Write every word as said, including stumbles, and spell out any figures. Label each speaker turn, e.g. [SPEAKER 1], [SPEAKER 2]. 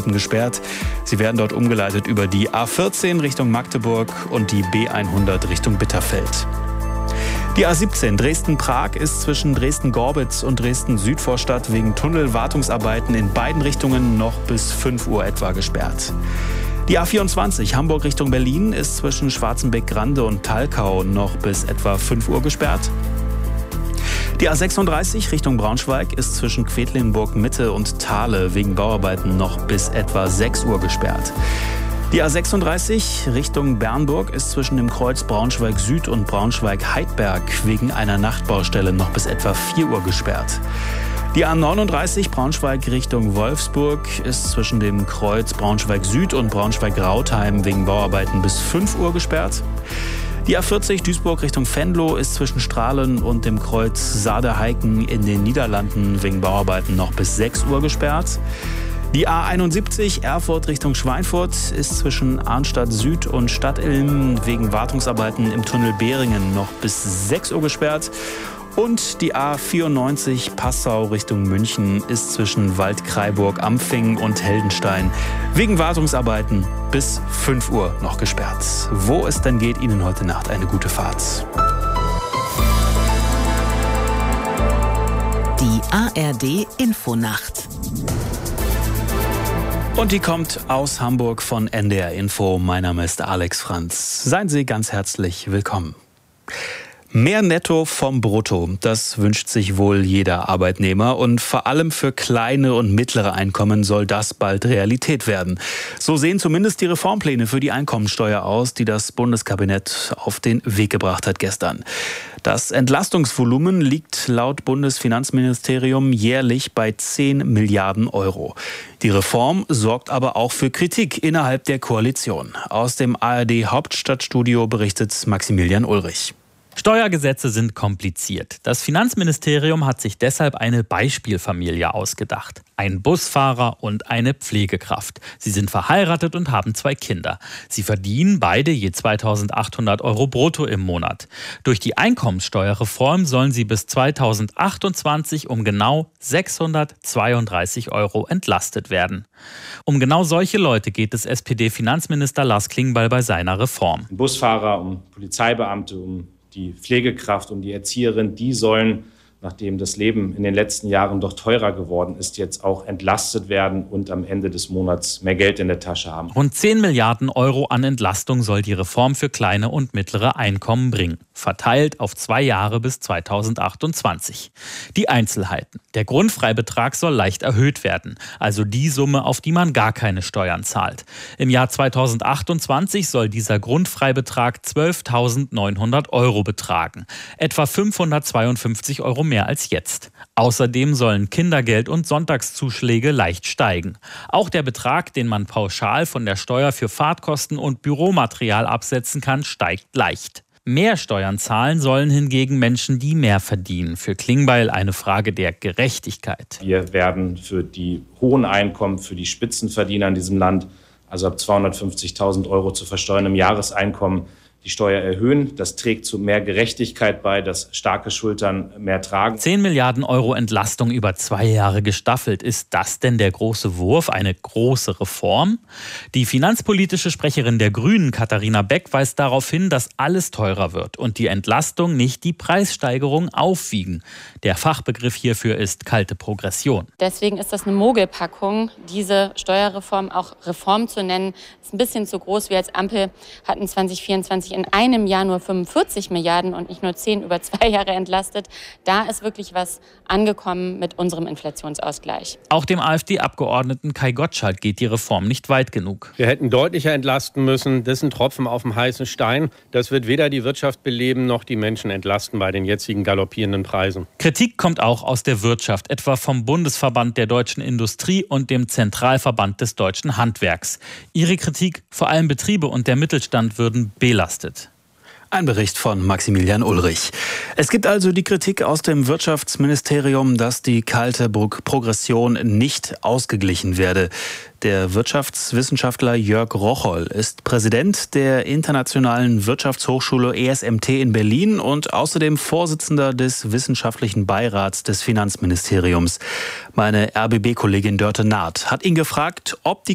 [SPEAKER 1] Minuten gesperrt. Sie werden dort umgeleitet über die A vierzehn Richtung Magdeburg und die B hundert Richtung Bitterfeld. Die A siebzehn Dresden-Prag ist zwischen Dresden-Gorbitz und Dresden-Südvorstadt wegen Tunnelwartungsarbeiten in beiden Richtungen noch bis fünf Uhr etwa gesperrt. Die A vierundzwanzig Hamburg Richtung Berlin ist zwischen Schwarzenbeck-Grande und Talkau noch bis etwa fünf Uhr gesperrt. Die A sechsunddreißig Richtung Braunschweig ist zwischen Quedlinburg-Mitte und Thale wegen Bauarbeiten noch bis etwa sechs Uhr gesperrt. Die A sechsunddreißig Richtung Bernburg ist zwischen dem Kreuz Braunschweig-Süd und Braunschweig-Heidberg wegen einer Nachtbaustelle noch bis etwa vier Uhr gesperrt. Die A neununddreißig Braunschweig Richtung Wolfsburg ist zwischen dem Kreuz Braunschweig-Süd und Braunschweig-Rautheim wegen Bauarbeiten bis fünf Uhr gesperrt. Die A vierzig Duisburg Richtung Venlo ist zwischen Strahlen und dem Kreuz Saade-Heiken in den Niederlanden wegen Bauarbeiten noch bis sechs Uhr gesperrt. Die A einundsiebzig Erfurt Richtung Schweinfurt ist zwischen Arnstadt Süd und Stadtilm wegen Wartungsarbeiten im Tunnel Behringen noch bis sechs Uhr gesperrt. Und die A vierundneunzig Passau Richtung München ist zwischen Waldkraiburg-Ampfing und Heldenstein wegen Wartungsarbeiten bis fünf Uhr noch gesperrt. Wo es denn geht, Ihnen heute Nacht eine gute Fahrt.
[SPEAKER 2] Die A R D Infonacht.
[SPEAKER 1] Und die kommt aus Hamburg von N D R Info. Mein Name ist Alex Franz. Seien Sie ganz herzlich willkommen. Mehr Netto vom Brutto, das wünscht sich wohl jeder Arbeitnehmer und vor allem für kleine und mittlere Einkommen soll das bald Realität werden. So sehen zumindest die Reformpläne für die Einkommensteuer aus, die das Bundeskabinett auf den Weg gebracht hat gestern. Das Entlastungsvolumen liegt laut Bundesfinanzministerium jährlich bei zehn Milliarden Euro. Die Reform sorgt aber auch für Kritik innerhalb der Koalition. Aus dem A R D Hauptstadtstudio berichtet Maximilian Ulrich.
[SPEAKER 3] Steuergesetze sind kompliziert. Das Finanzministerium hat sich deshalb eine Beispielfamilie ausgedacht. Ein Busfahrer und eine Pflegekraft. Sie sind verheiratet und haben zwei Kinder. Sie verdienen beide je zweitausendachthundert Euro brutto im Monat. Durch die Einkommensteuerreform sollen sie bis zweitausendachtundzwanzig um genau sechshundertzweiunddreißig Euro entlastet werden. Um genau solche Leute geht es S P D-Finanzminister Lars Klingbeil bei seiner Reform.
[SPEAKER 4] Um Busfahrer, um Polizeibeamte, um die Pflegekraft, um die Erzieherin, die sollen, nachdem das Leben in den letzten Jahren doch teurer geworden ist, jetzt auch entlastet werden und am Ende des Monats mehr Geld in der Tasche haben.
[SPEAKER 3] Rund zehn Milliarden Euro an Entlastung soll die Reform für kleine und mittlere Einkommen bringen, verteilt auf zwei Jahre bis zweitausendachtundzwanzig. Die Einzelheiten. Der Grundfreibetrag soll leicht erhöht werden, also die Summe, auf die man gar keine Steuern zahlt. Im Jahr zweitausendachtundzwanzig soll dieser Grundfreibetrag zwölftausendneunhundert Euro betragen, etwa fünfhundertzweiundfünfzig Euro mehr als jetzt. Außerdem sollen Kindergeld und Sonntagszuschläge leicht steigen. Auch der Betrag, den man pauschal von der Steuer für Fahrtkosten und Büromaterial absetzen kann, steigt leicht. Mehr Steuern zahlen sollen hingegen Menschen, die mehr verdienen. Für Klingbeil eine Frage der Gerechtigkeit.
[SPEAKER 4] Wir werden für die hohen Einkommen, für die Spitzenverdiener in diesem Land, also ab zweihundertfünfzigtausend Euro zu versteuerndem Jahreseinkommen, die Steuer erhöhen. Das trägt zu mehr Gerechtigkeit bei, dass starke Schultern mehr tragen.
[SPEAKER 3] zehn Milliarden Euro Entlastung über zwei Jahre gestaffelt. Ist das denn der große Wurf, eine große Reform? Die finanzpolitische Sprecherin der Grünen, Katharina Beck, weist darauf hin, dass alles teurer wird und die Entlastung nicht die Preissteigerung aufwiegen. Der Fachbegriff hierfür ist kalte Progression.
[SPEAKER 5] Deswegen ist das eine Mogelpackung, diese Steuerreform auch Reform zu nennen. Ist ein bisschen zu groß. Wir als Ampel hatten zwanzig vierundzwanzig in einem Jahr nur fünfundvierzig Milliarden und nicht nur zehn über zwei Jahre entlastet. Da ist wirklich was angekommen mit unserem Inflationsausgleich.
[SPEAKER 3] Auch dem AfD-Abgeordneten Kai Gottschalk geht die Reform nicht weit genug.
[SPEAKER 6] Wir hätten deutlicher entlasten müssen. Das ist ein Tropfen auf dem heißen Stein. Das wird weder die Wirtschaft beleben noch die Menschen entlasten bei den jetzigen galoppierenden Preisen.
[SPEAKER 3] Kritik kommt auch aus der Wirtschaft, etwa vom Bundesverband der deutschen Industrie und dem Zentralverband des deutschen Handwerks. Ihre Kritik, vor allem Betriebe und der Mittelstand würden belastet.
[SPEAKER 1] Ein Bericht von Maximilian Ulrich. Es gibt also die Kritik aus dem Wirtschaftsministerium, dass die kalte Progression nicht ausgeglichen werde. Der Wirtschaftswissenschaftler Jörg Rocholl ist Präsident der Internationalen Wirtschaftshochschule E S M T in Berlin und außerdem Vorsitzender des Wissenschaftlichen Beirats des Finanzministeriums. Meine R B B-Kollegin Dörte Naht hat ihn gefragt, ob die